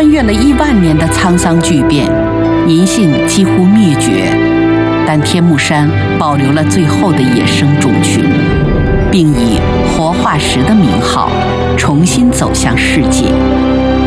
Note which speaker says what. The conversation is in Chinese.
Speaker 1: 穿越了10000年的沧桑巨变，银杏几乎灭绝，但天目山保留了最后的野生种群，并以活化石的名号重新走向世界。